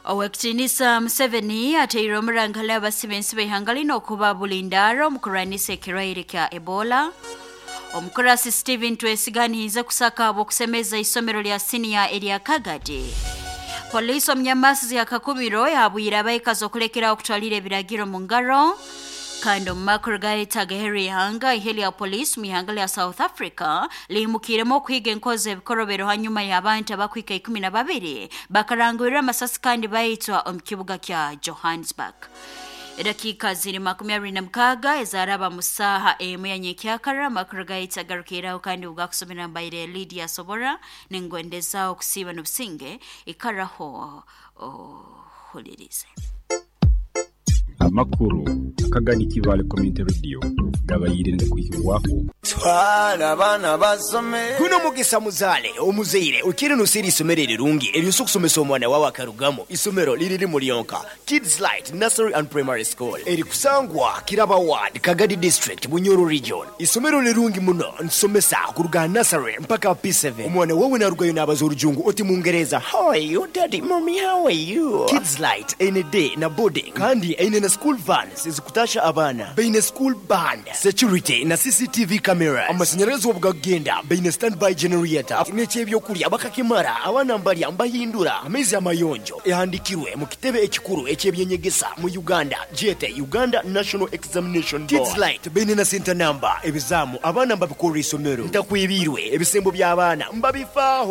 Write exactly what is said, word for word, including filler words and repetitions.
Owektinisa Museveni ateire omurangala abasibensi behangalina okuba bulindaro mu kurwanisa ekirwaire kya Ebola. Omukurasi Stephen Twesiganiza kusaka abokusemeza isomero lya senior erya Kagadi. Police omnyamasi ya Kakubiro yabuyira abayikazi okulekera okutwalira ebiragiro mu ngaro. Kando makurgai tagaheri hanga iheli ya police mihangala ya South Africa limukiremo kwiga enkoze ebikorobero hanyuma y'abantu abakwika ikumi na babiri bakarangurira amasasi kandi bayitwa omukibuga kya Johannesburg. Edakika ziri makumi abiri na mukaga ezaraba musaha emu ya nyekyakara makurgai tagarukira kandi ugakusomera mbaire Lydia Sobora nengwendeza okusiba n'obusinge ikaraho oh, hulirize. Amakuru Kagadi Kivale Community Radio gabayirinde kwishyurwako twala bana basome kuno mugisa muzale omuzeire ukiri nusiri isomero rirungi eriyo kusomesa omwana wawe akarugamo isomero liriri muri yonka Kids Light Nursery and Primary School eri kusangwa Kiraba Ward Kagadi District Bunyoro Region isomero lirungi muno nsomesa kuruga nursery mpaka P seven omwana wawe narugayo nabaza urujungu oti mungereza how are you daddy mommy how are you Kids Light any day na boarding kandi ine na school vans zikutasha abana beine school band security na C C T V camera amashanyarazi obugagenda beine standby generator n'ekyebyo kuli abakakimara abana mbali ambahindura amezi amayonjo ehandikirwe mu kitebe ekikuru ekyebyenyegesa mu Uganda G T Uganda National Examination Board Kids Light beine na center number ebizamu abana mbabikora isomero ntakwibirwe ebisembo by'abana mbabifaho